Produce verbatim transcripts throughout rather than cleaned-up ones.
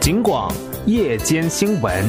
警广夜间新闻。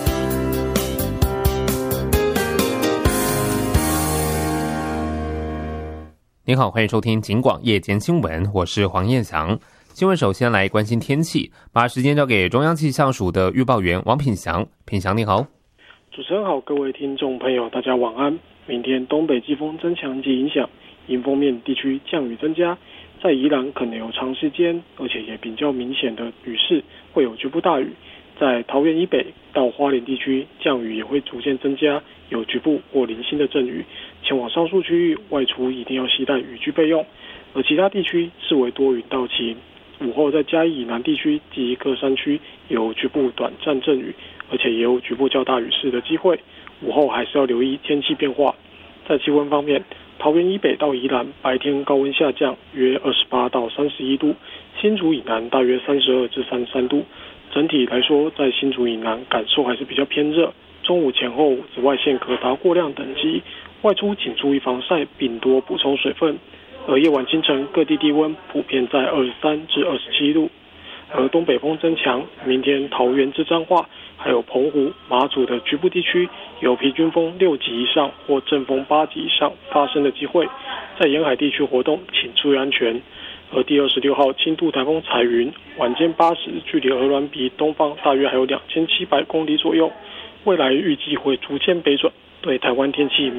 您好，欢迎收听警广夜间新闻，我是黄彦翔。新闻首先来关心天气，把时间交给中央气象署的预报员王品祥。品祥你好。 主持人好，各位听众朋友大家晚安。明天东北季风增强及影响，迎风面地区降雨增加，在宜兰可能有长时间而且也比较明显的雨势，会有局部大雨。在桃园以北到花莲地区，降雨也会逐渐增加，有局部或零星的阵雨。前往上述区域外出一定要携带雨具备用，而其他地区视为多云到晴。午后在嘉义以南地区及各山区有局部短暂阵雨，而且也有局部较大雨势的机会。午后还是要留意天气变化。在气温方面，桃园以北到宜兰白天高温下降约二十八到三十一度，新竹以南大约三十二至三十三度。整体来说，在新竹以南感受还是比较偏热，中午前后紫外线可达过量等级，外出请注意防晒并多补充水分。而夜晚清晨各地低温普遍在二十三至二十七度。而东北风增强，明天桃园至彰化还有澎湖、马祖的局部地区有平均风六级以上或阵风八级以上发生的机会，在沿海地区活动请注意安全。而第二十六号轻度台风彩云晚间八时距离鹅銮鼻东方大约还有两千七百公里左右，未来预计会逐渐北转，对台湾天气